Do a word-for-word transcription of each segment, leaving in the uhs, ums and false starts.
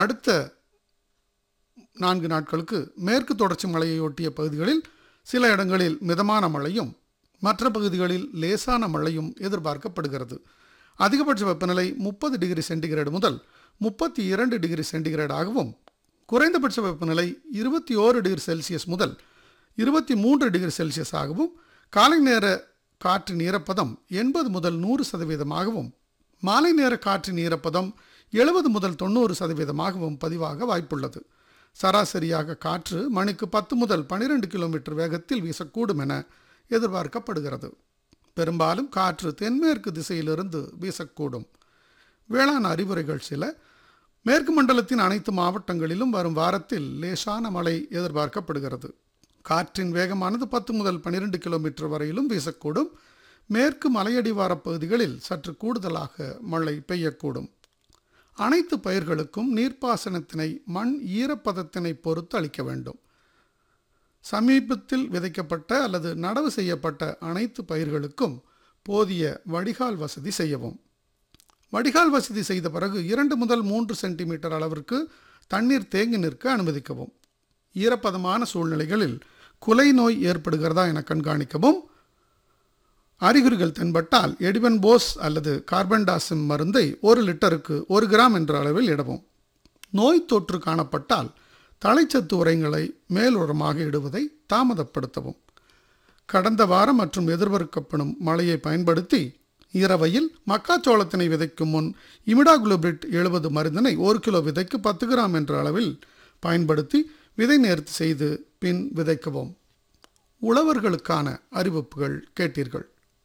அடுத்த நான்கு நாட்களுக்கு மேற்கு தொடர்ச்சி மலையொட்டிய பகுதிகளில் சில இடங்களில் மிதமான மழையும் மற்ற பகுதிகளில் லேசான மழையும் எதிர்பார்க்கப்படுகிறது. அதிகபட்ச வெப்பநிலை முப்பது டிகிரி சென்டிகிரேடு முதல் முப்பத்தி இரண்டு டிகிரி சென்டிகிரேடாகவும் குறைந்தபட்ச வெப்பநிலை இருபத்தி ஓரு டிகிரி செல்சியஸ் முதல் இருபத்தி மூன்று டிகிரி செல்சியஸ் ஆகவும் காலை நேர காற்றின் ஈரப்பதம் எண்பது முதல் நூறு சதவீதமாகவும் மாலை நேர காற்றின் ஈரப்பதம் எழுபது முதல் தொண்ணூறு சதவீதமாகவும் பதிவாக வாய்ப்புள்ளது. சராசரியாக காற்று மணிக்கு பத்து முதல் பனிரெண்டு கிலோமீட்டர் வேகத்தில் வீசக்கூடும் என எதிர்பார்க்கப்படுகிறது. பெரும்பாலும் காற்று தென்மேற்கு திசையிலிருந்து வீசக்கூடும். வேளாண் அறிவுரைகள் சில. மேற்கு மண்டலத்தின் அனைத்து மாவட்டங்களிலும் வரும் வாரத்தில் லேசான மழை எதிர்பார்க்கப்படுகிறது. காற்றின் வேகமானது பத்து முதல் பனிரெண்டு கிலோமீட்டர் வரையிலும் வீசக்கூடும். மேற்கு மலையடிவார பகுதிகளில் சற்று கூடுதலாக மழை பெய்யக்கூடும். அனைத்து பயிர்களுக்கும் நீர்ப்பாசனத்தினை மண் ஈரப்பதத்தினை பொறுத்து அளிக்க வேண்டும். சமீபத்தில் விதைக்கப்பட்ட அல்லது நடவு செய்யப்பட்ட அனைத்து பயிர்களுக்கும் போதிய வடிகால் வசதி செய்யவும். வடிகால் வசதி செய்த பிறகு இரண்டு முதல் மூன்று சென்டிமீட்டர் அளவிற்கு தண்ணீர் தேங்கி நிற்க அனுமதிக்கவும். ஈரப்பதமான சூழ்நிலைகளில் குலை நோய் ஏற்படுகிறதா என கண்காணிக்கவும். அறிகுறிகள் தென்பட்டால் எடிபன்போஸ் அல்லது கார்பன்டாசிம் மருந்தை ஒரு லிட்டருக்கு ஒரு கிராம் என்ற அளவில் இடவும். நோய் தொற்று காணப்பட்டால் தழைச்சத்து உரங்களை மேலுரமாக இடுவதை தாமதப்படுத்தவும். கடந்த வாரம் மற்றும் எதிர்பார்க்கப்படும் மழையை பயன்படுத்தி இரவையில் மக்காச்சோளத்தினை விதைக்கும் முன் இமிடாகுளோபிரிட் எழுபது மருந்தினை ஒரு கிலோ விதைக்கு பத்து கிராம் என்ற அளவில் பயன்படுத்தி விதை நேர்த்தி செய்து பின் விதைக்கவும். உழவர்களுக்கான அறிவிப்புகள் கேட்டீர்கள்.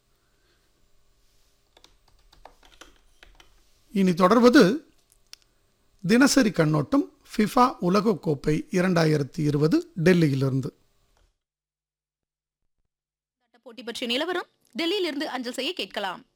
இனி தொடர்வது தினசரி கண்ணோட்டம் ஃபிஃபா உலகக்கோப்பை இரண்டாயிரத்தி இருபது டெல்லியிலிருந்து. போட்டி பற்றிய நிலவரம் டெல்லியிலிருந்து அஞ்சல் செய்ய கேட்கலாம்.